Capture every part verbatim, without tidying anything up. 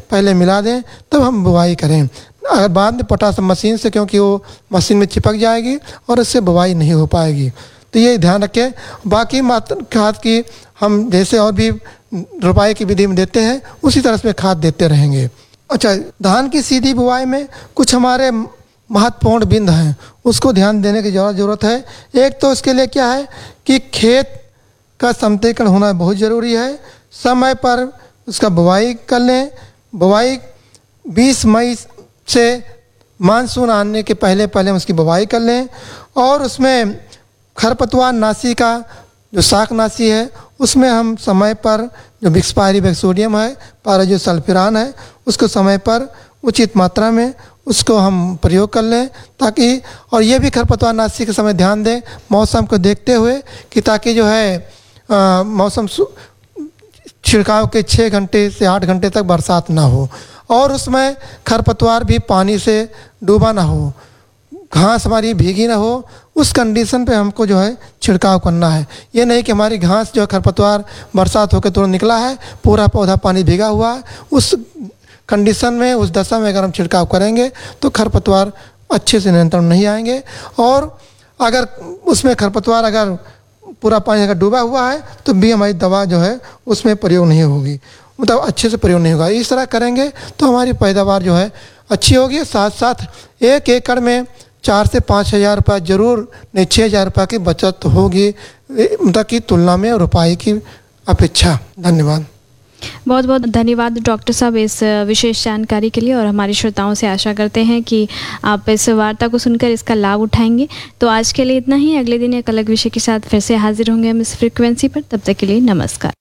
पहले मिला दें, तब हम बुवाई करें। अगर बाद में पोटाश मशीन से, क्योंकि वो मशीन में चिपक जाएगी और उससे बुवाई नहीं हो पाएगी, तो ये ध्यान रखें। बाकी मात्रा खाद की हम जैसे और भी रोपाई की विधि में देते हैं, उसी तरह से खाद देते रहेंगे। अच्छा, धान की सीधी बुवाई में कुछ हमारे महत्वपूर्ण बिंदु हैं, उसको ध्यान देने की ज़रूरत है। एक तो इसके लिए क्या है कि खेत का समतलीकरण होना बहुत ज़रूरी है। समय पर उसका बुवाई कर लें। बुवाई बीस मई से मानसून आने के पहले पहले उसकी बुवाई कर लें। और उसमें खरपतवार नाशी का जो शाकनाशी है, उसमें हम समय पर जो बिक्सपायरी बैक्टीरियम है, पाराजोसल्फिरान है, उसको समय पर उचित मात्रा में उसको हम प्रयोग कर लें, ताकि और ये भी खरपतवार नाशी के समय ध्यान दें मौसम को देखते हुए, कि ताकि जो है आ, मौसम छिड़काव के छः घंटे से आठ घंटे तक बरसात ना हो, और उसमें खरपतवार भी पानी से डूबा ना हो, घास हमारी भीगी ना हो। उस कंडीशन पे हमको जो है छिड़काव करना है। ये नहीं कि हमारी घास जो है खरपतवार बरसात होकर तुरंत निकला है, पूरा पौधा पानी भीगा हुआ है, उस कंडीशन में, उस दशा में अगर हम छिड़काव करेंगे तो खरपतवार अच्छे से नियंत्रण नहीं आएंगे। और अगर उसमें खरपतवार अगर पूरा पानी अगर डूबा हुआ है तो भी हमारी दवा जो है उसमें प्रयोग नहीं होगी, मतलब अच्छे से प्रयोग नहीं होगा। इस तरह करेंगे तो हमारी पैदावार जो है अच्छी होगी। साथ साथ एक एकड़ में चार से पाँच हज़ार रुपये जरूर, नहीं छः हज़ार रुपये की बचत होगी मतलब की तुलना में रुपाई की अपेक्षा। धन्यवाद। बहुत बहुत धन्यवाद डॉक्टर साहब इस विशेष जानकारी के लिए, और हमारे श्रोताओं से आशा करते हैं कि आप इस वार्ता को सुनकर इसका लाभ उठाएंगे। तो आज के लिए इतना ही। अगले दिन एक अलग विषय के साथ फिर से हाजिर होंगे हम इस फ्रीक्वेंसी पर। तब तक के लिए नमस्कार।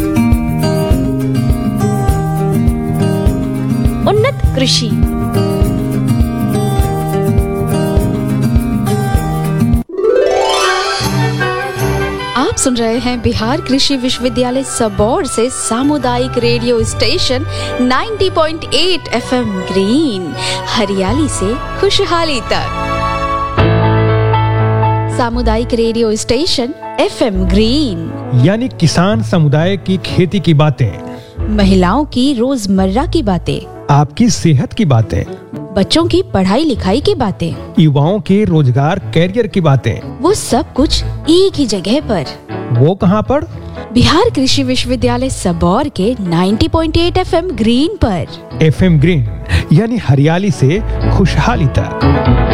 उन्नत कृषि। आप सुन रहे हैं बिहार कृषि विश्वविद्यालय सबौर से सामुदायिक रेडियो स्टेशन नब्बे पॉइंट आठ एफएम ग्रीन, हरियाली से खुशहाली तक। सामुदायिक रेडियो स्टेशन एफएम ग्रीन, यानी किसान समुदाय की खेती की बातें, महिलाओं की रोजमर्रा की बातें, आपकी सेहत की बातें, बच्चों की पढ़ाई लिखाई की बातें, युवाओं के रोजगार कैरियर की बातें, वो सब कुछ एक ही जगह पर। वो कहाँ पर? बिहार कृषि विश्वविद्यालय सबौर के नब्बे पॉइंट आठ एफएम ग्रीन पर। एफएम ग्रीन यानी हरियाली से खुशहाली तक।